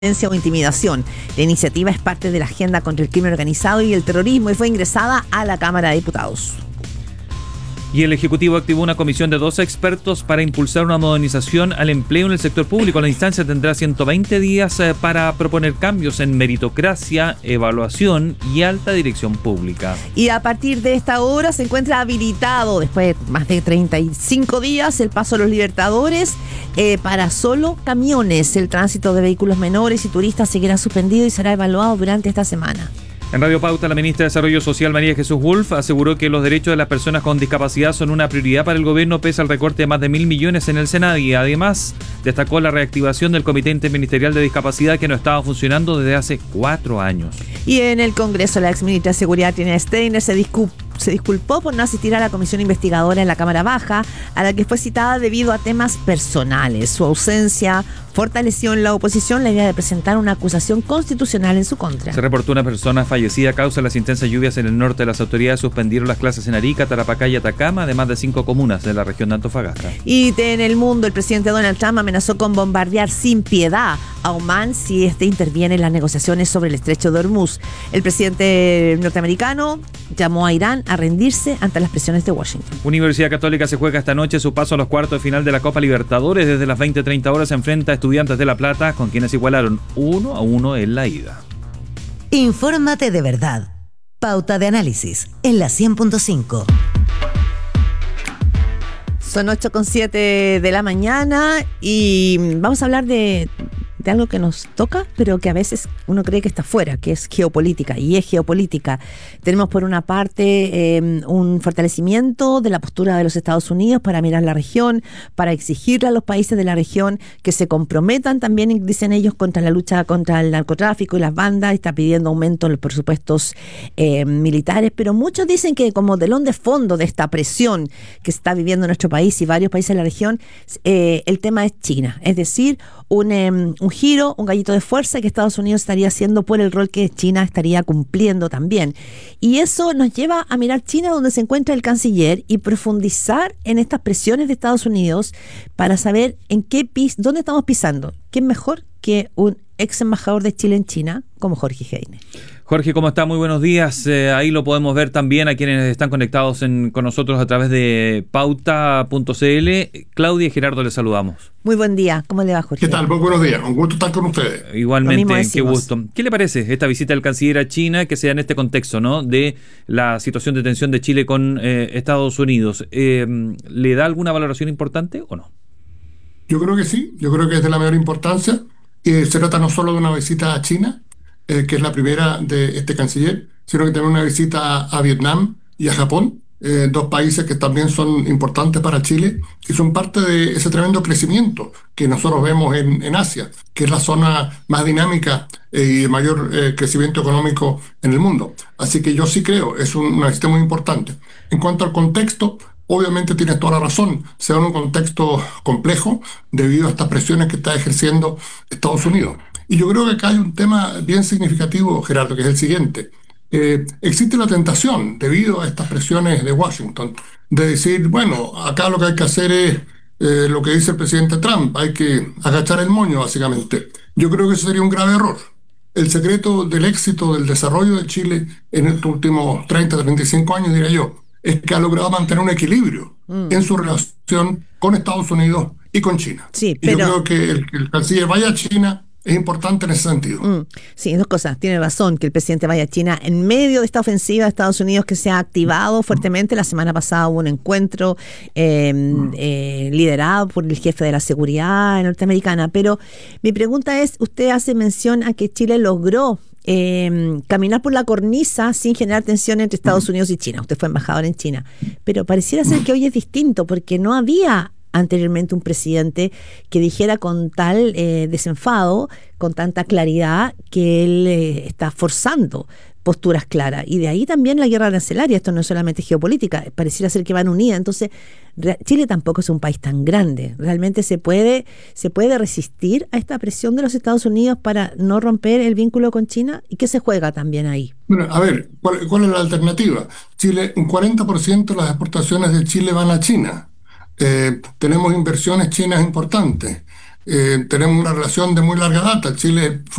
o intimidación. La iniciativa es parte de la agenda contra el crimen organizado y el terrorismo y fue ingresada a la Cámara de Diputados. Y el Ejecutivo activó una comisión de 12 expertos para impulsar una modernización al empleo en el sector público. La instancia tendrá 120 días para proponer cambios en meritocracia, evaluación y alta dirección pública. Y a partir de esta hora se encuentra habilitado, después de más de 35 días, el paso a los Libertadores para solo camiones. El tránsito de vehículos menores y turistas seguirá suspendido y será evaluado durante esta semana. En Radio Pauta, la ministra de Desarrollo Social, María Jesús Wolf, aseguró que los derechos de las personas con discapacidad son una prioridad para el gobierno pese al recorte de más de 1.000 millones en el SENADI. Además, destacó la reactivación del Comité Interministerial de Discapacidad que no estaba funcionando desde hace 4 años. Y en el Congreso, la exministra de Seguridad, Tina Steiner, se disculpó por no asistir a la comisión investigadora en la Cámara Baja, a la que fue citada debido a temas personales. Su ausencia fortaleció en la oposición la idea de presentar una acusación constitucional en su contra. Se reportó una persona fallecida a causa de las intensas lluvias en el norte. Las autoridades suspendieron las clases en Arica, Tarapacá y Atacama, además de 5 comunas de la región de Antofagasta. Y en el mundo, el presidente Donald Trump amenazó con bombardear sin piedad a Omán si este interviene en las negociaciones sobre el estrecho de Hormuz. El presidente norteamericano llamó a Irán a rendirse ante las presiones de Washington. Universidad Católica se juega esta noche su paso a los cuartos de final de la Copa Libertadores. Desde las 20:30 horas se enfrenta a Estudiantes de La Plata, con quienes igualaron 1-1 en la ida. Infórmate de verdad. Pauta de análisis en la 100.5. Son 8:07 de la mañana y vamos a hablar de algo que nos toca, pero que a veces uno cree que está fuera, que es geopolítica, y es geopolítica. Tenemos por una parte un fortalecimiento de la postura de los Estados Unidos para mirar la región, para exigirle a los países de la región que se comprometan también, dicen ellos, contra la lucha contra el narcotráfico y las bandas. Está pidiendo aumento en los presupuestos militares, pero muchos dicen que como telón de fondo de esta presión que se está viviendo en nuestro país y varios países de la región, el tema es China, es decir, un giro, un gallito de fuerza que Estados Unidos estaría haciendo por el rol que China estaría cumpliendo también. Y eso nos lleva a mirar China, donde se encuentra el canciller, y profundizar en estas presiones de Estados Unidos para saber dónde estamos pisando. ¿Quién mejor que un ex embajador de Chile en China como Jorge Heine? Jorge, ¿cómo está? Muy buenos días. Ahí lo podemos ver también a quienes están conectados con nosotros a través de pauta.cl. Claudia y Gerardo, les saludamos. Muy buen día. ¿Cómo le va, Jorge? ¿Qué tal? Muy buenos días. Un gusto estar con ustedes. Igualmente, qué gusto. ¿Qué le parece esta visita del canciller a China que se da en este contexto, ¿no?, de la situación de tensión de Chile con Estados Unidos? ¿Le da alguna valoración importante o no? Yo creo que sí. Yo creo que es de la mayor importancia. Se trata no solo de una visita a China, que es la primera de este canciller, sino que también una visita a Vietnam y a Japón, 2 países que también son importantes para Chile y son parte de ese tremendo crecimiento que nosotros vemos en Asia, que es la zona más dinámica y de mayor crecimiento económico en el mundo. Así que yo sí creo, es una visita muy importante. En cuanto al contexto, obviamente tienes toda la razón, se da en un contexto complejo debido a estas presiones que está ejerciendo Estados Unidos. Y yo creo que acá hay un tema bien significativo, Gerardo, que es el siguiente. Existe la tentación, debido a estas presiones de Washington, de decir, bueno, acá lo que hay que hacer es lo que dice el presidente Trump, hay que agachar el moño, básicamente. Yo creo que eso sería un grave error. El secreto del éxito del desarrollo de Chile en estos últimos 30-35 años, diría yo, es que ha logrado mantener un equilibrio en su relación con Estados Unidos y con China. Sí, pero... Y yo creo que el canciller vaya a China es importante en ese sentido. Sí, 2 cosas. Tiene razón que el presidente vaya a China en medio de esta ofensiva de Estados Unidos que se ha activado fuertemente. La semana pasada hubo un encuentro liderado por el jefe de la seguridad norteamericana. Pero mi pregunta es, usted hace mención a que Chile logró caminar por la cornisa sin generar tensión entre Estados Unidos y China. Usted fue embajador en China. Pero pareciera ser que hoy es distinto porque no había anteriormente un presidente que dijera con tal desenfado, con tanta claridad, que él está forzando posturas claras. Y de ahí también la guerra arancelaria. Esto no es solamente geopolítica, pareciera ser que van unidas. Entonces, Chile tampoco es un país tan grande. Realmente se puede resistir a esta presión de los Estados Unidos para no romper el vínculo con China. ¿Y qué se juega también ahí? Bueno, a ver, ¿cuál es la alternativa? Chile, un 40% de las exportaciones de Chile van a China. Tenemos inversiones chinas importantes. tenemos una relación de muy larga data. Chile fue